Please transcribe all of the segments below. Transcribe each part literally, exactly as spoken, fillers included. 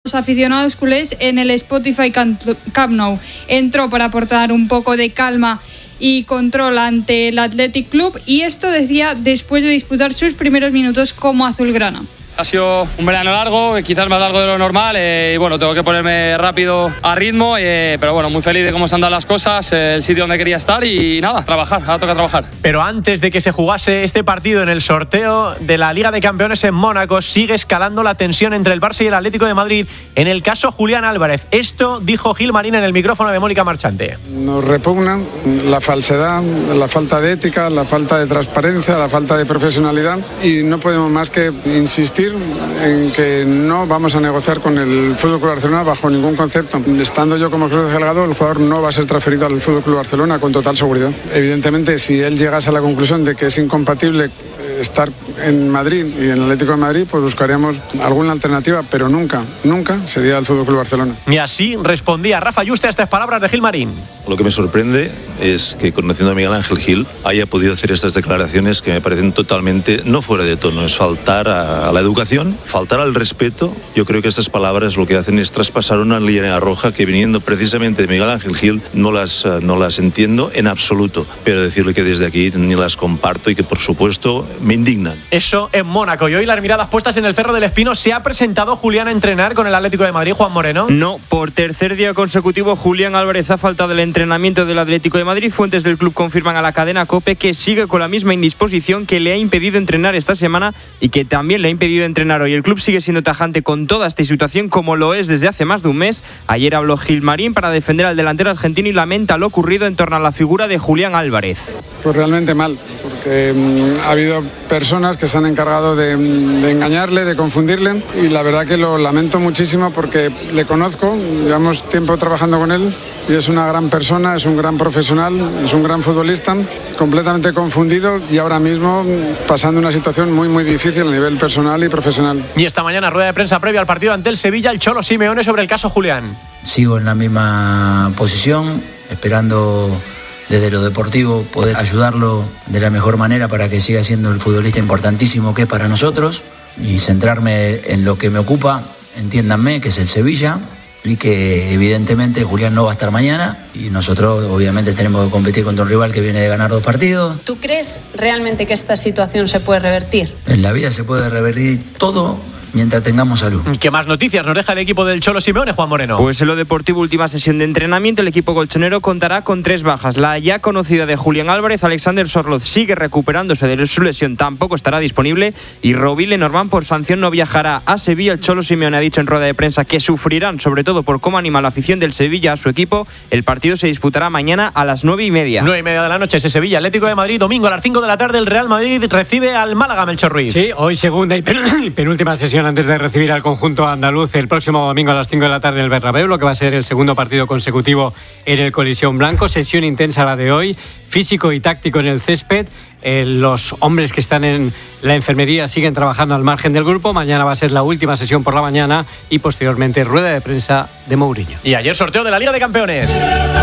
Los aficionados culés en el Spotify Camp Nou. Entró para aportar un poco de calma y control ante el Athletic Club, y esto decía después de disputar sus primeros minutos como azulgrana. Ha sido un verano largo, quizás más largo de lo normal, eh, y bueno, tengo que ponerme rápido a ritmo, eh, pero bueno, muy feliz de cómo se han dado las cosas, eh, el sitio donde quería estar y nada, trabajar, ahora toca trabajar. Pero antes de que se jugase este partido en el sorteo de la Liga de Campeones en Mónaco, sigue escalando la tensión entre el Barça y el Atlético de Madrid en el caso Julián Álvarez. Esto dijo Gilmarín en el micrófono de Mónica Marchante. Nos repugnan la falsedad, la falta de ética, la falta de transparencia, la falta de profesionalidad, y no podemos más que insistir en que no vamos a negociar con el F C Barcelona bajo ningún concepto. Estando yo como Cruz Delgado, el jugador no va a ser transferido al F C Barcelona con total seguridad. Evidentemente, si él llegase a la conclusión de que es incompatible estar en Madrid y en el Atlético de Madrid, pues buscaríamos alguna alternativa, pero nunca, nunca sería el F C Barcelona. Y así respondía Rafa Yuste a estas palabras de Gilmarín. Lo que me sorprende es que, conociendo a Miguel Ángel Gil, haya podido hacer estas declaraciones que me parecen totalmente no fuera de tono. Es faltar a, a la educación, faltar al respeto. Yo creo que estas palabras lo que hacen es traspasar una línea roja que, viniendo precisamente de Miguel Ángel Gil, no las, no las entiendo en absoluto. Pero decirle que desde aquí ni las comparto y que, por supuesto, me indignan. Eso en Mónaco. Y hoy las miradas puestas en el Cerro del Espino. ¿Se ha presentado Julián a entrenar con el Atlético de Madrid, Juan Moreno? No, por tercer día consecutivo Julián Álvarez ha faltado el entrenamiento del Atlético de Madrid. Fuentes del club confirman a la cadena COPE que sigue con la misma indisposición que le ha impedido entrenar esta semana y que también le ha impedido entrenar hoy. El club sigue siendo tajante con toda esta situación, como lo es desde hace más de un mes. Ayer habló Gilmarín para defender al delantero argentino y lamenta lo ocurrido en torno a la figura de Julián Álvarez. Pues realmente mal, porque mmm, ha habido personas que se han encargado de, de engañarle, de confundirle, y la verdad que lo lamento muchísimo porque le conozco, llevamos tiempo trabajando con él y es una gran persona, es un gran profesional, es un gran futbolista, completamente confundido y ahora mismo pasando una situación muy muy difícil a nivel personal y profesional. Y esta mañana rueda de prensa previa al partido ante el Sevilla, el Cholo Simeone sobre el caso Julián. Sigo en la misma posición, esperando desde lo deportivo poder ayudarlo de la mejor manera para que siga siendo el futbolista importantísimo que es para nosotros, y centrarme en lo que me ocupa, entiéndanme, que es el Sevilla, y que evidentemente Julián no va a estar mañana y nosotros obviamente tenemos que competir contra un rival que viene de ganar dos partidos. ¿Tú crees realmente que esta situación se puede revertir? En la vida se puede revertir todo mientras tengamos salud. ¿Qué más noticias nos deja el equipo del Cholo Simeone, Juan Moreno? Pues en lo deportivo, última sesión de entrenamiento, el equipo colchonero contará con tres bajas. La ya conocida de Julián Álvarez, Alexander Sorloz sigue recuperándose de su lesión, tampoco estará disponible, y Roby Lenormand por sanción no viajará a Sevilla. El Cholo Simeone ha dicho en rueda de prensa que sufrirán, sobre todo por cómo anima la afición del Sevilla a su equipo. El partido se disputará mañana a las nueve y media. Nueve y media de la noche, ese Sevilla Atlético de Madrid. Domingo a las cinco de la tarde, el Real Madrid recibe al Málaga, Melchor Ruiz. Sí, hoy segunda y penúltima sesión antes de recibir al conjunto andaluz el próximo domingo a las cinco de la tarde en el Bernabéu, lo que va a ser el segundo partido consecutivo en el Coliseum Blanco. Sesión intensa la de hoy, físico y táctico en el césped. Eh, los hombres que están en la enfermería siguen trabajando al margen del grupo. Mañana va a ser la última sesión por la mañana y posteriormente rueda de prensa de Mourinho. Y ayer sorteo de la Liga de Campeones.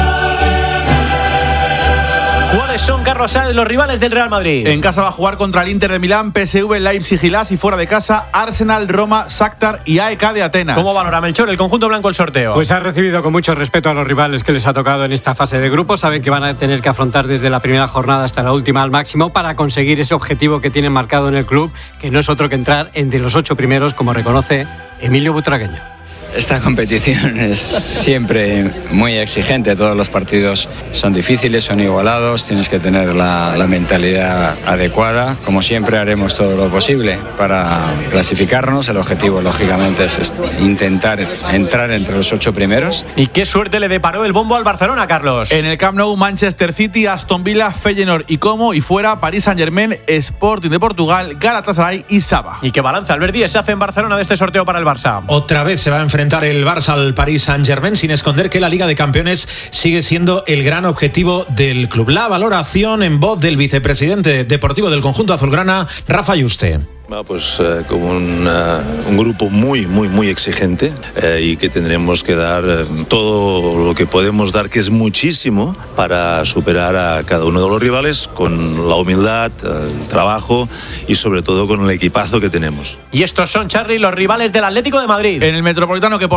¿Cuáles son, Carlos Sáenz, los rivales del Real Madrid? En casa va a jugar contra el Inter de Milán, P S V, Leipzig y Las, y fuera de casa Arsenal, Roma, Shakhtar y A E K de Atenas. ¿Cómo valora, Melchor, el conjunto blanco el sorteo? Pues ha recibido con mucho respeto a los rivales que les ha tocado en esta fase de grupos. Saben que van a tener que afrontar desde la primera jornada hasta la última al máximo para conseguir ese objetivo que tienen marcado en el club, que no es otro que entrar entre los ocho primeros, como reconoce Emilio Butragueño. Esta competición es siempre muy exigente, todos los partidos son difíciles, son igualados, tienes que tener la, la mentalidad adecuada. Como siempre haremos todo lo posible para clasificarnos, el objetivo lógicamente es intentar entrar entre los ocho primeros. ¿Y qué suerte le deparó el bombo al Barcelona, Carlos? En el Camp Nou, Manchester City, Aston Villa, Feyenoord y Como, y fuera Paris Saint-Germain, Sporting de Portugal, Galatasaray y Saba. ¿Y qué balance, Albert Díez, se hace en Barcelona de este sorteo para el Barça? Otra vez se va a enfrentar el Barça al Paris Saint-Germain, sin esconder que la Liga de Campeones sigue siendo el gran objetivo del club. La valoración en voz del vicepresidente deportivo del conjunto azulgrana, Rafa Yuste. Bueno, pues eh, como un, uh, un grupo muy, muy, muy exigente eh, y que tendremos que dar eh, todo lo que podemos dar, que es muchísimo, para superar a cada uno de los rivales con la humildad, el trabajo y sobre todo con el equipazo que tenemos. Y estos son, Charly, los rivales del Atlético de Madrid. En el Metropolitano, que por